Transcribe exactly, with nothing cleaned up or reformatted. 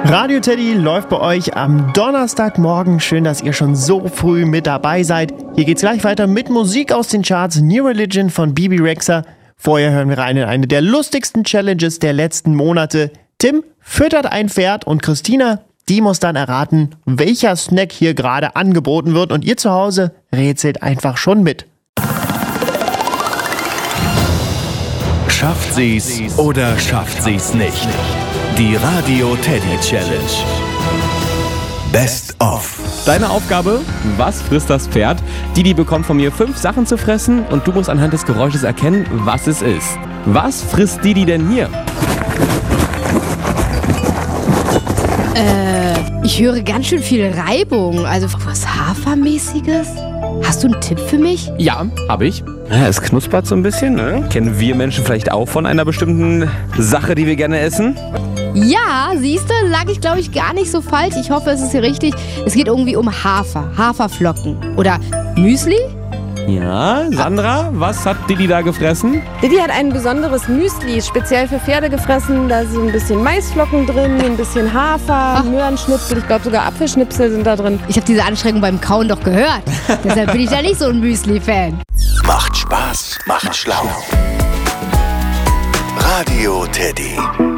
Radio Teddy läuft bei euch am Donnerstagmorgen. Schön, dass ihr schon so früh mit dabei seid. Hier geht's gleich weiter mit Musik aus den Charts. New Religion von Bebe Rexha. Vorher hören wir rein in eine der lustigsten Challenges der letzten Monate. Tim füttert ein Pferd und Christina, die muss dann erraten, welcher Snack hier gerade angeboten wird. Und ihr zu Hause rätselt einfach schon mit. Schafft sie's oder schafft sie's nicht? Die Radio Teddy Challenge. Best of. Deine Aufgabe, was frisst das Pferd? Didi bekommt von mir fünf Sachen zu fressen und du musst anhand des Geräusches erkennen, was es ist. Was frisst Didi denn hier? Äh, ich höre ganz schön viel Reibung. Also was Hafermäßiges? Hast du einen Tipp für mich? Ja, habe ich. Ja, es knuspert so ein bisschen, ne? Kennen wir Menschen vielleicht auch von einer bestimmten Sache, die wir gerne essen? Ja, siehst du, lag ich glaube ich gar nicht so falsch. Ich hoffe, es ist hier richtig. Es geht irgendwie um Hafer, Haferflocken oder Müsli? Ja, Sandra, was hat Didi da gefressen? Didi hat ein besonderes Müsli, speziell für Pferde gefressen. Da sind ein bisschen Maisflocken drin, ein bisschen Hafer, Ach. Möhrenschnipsel, ich glaube sogar Apfelschnipsel sind da drin. Ich habe diese Anstrengung beim Kauen doch gehört. Deshalb bin ich ja nicht so ein Müsli-Fan. Macht Spaß, macht schlau. Radio Teddy.